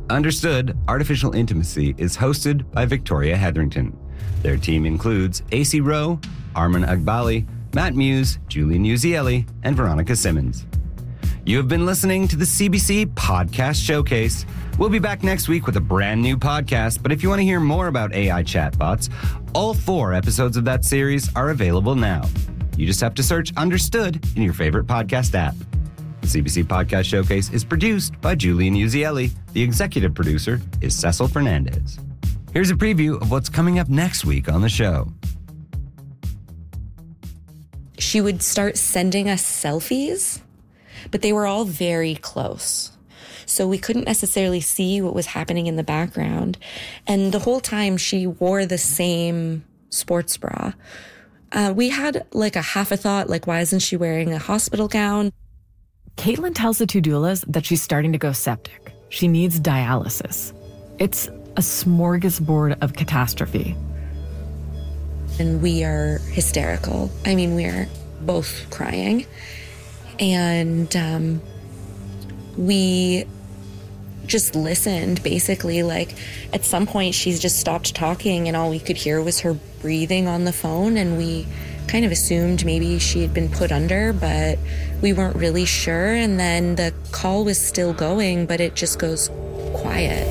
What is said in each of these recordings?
Understood Artificial Intimacy is hosted by Victoria Hetherington. Their team includes AC Rowe, Armin Agbali, Matt Muse, Julian Uzieli, and Veronica Simmons. You have been listening to the CBC Podcast Showcase. We'll be back next week with a brand new podcast, but if you want to hear more about AI chatbots, all 4 episodes of that series are available now. You just have to search Understood in your favorite podcast app. The CBC Podcast Showcase is produced by Julian Uzieli. The executive producer is Cecil Fernandez. Here's a preview of what's coming up next week on the show. She would start sending us selfies, but they were all very close. So we couldn't necessarily see what was happening in the background. And the whole time she wore the same sports bra. We had like a half a thought, like, why isn't she wearing a hospital gown? Caitlin tells the 2 doulas that she's starting to go septic. She needs dialysis. It's a smorgasbord of catastrophe. And we are hysterical. I mean, we're both crying. And we just listened, basically. Like, at some point, she's just stopped talking, and all we could hear was her breathing on the phone, and we kind of assumed maybe she had been put under, but we weren't really sure. And then the call was still going, but it just goes quiet.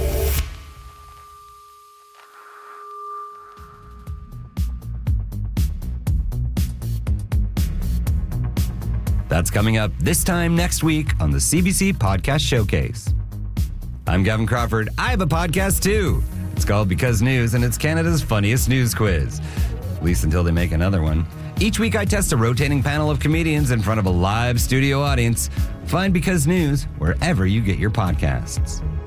That's coming up this time next week on the CBC Podcast Showcase. I'm Gavin Crawford. I have a podcast too. It's called Because News, and it's Canada's funniest news quiz. At least until they make another one. Each week I test a rotating panel of comedians in front of a live studio audience. Find Because News wherever you get your podcasts.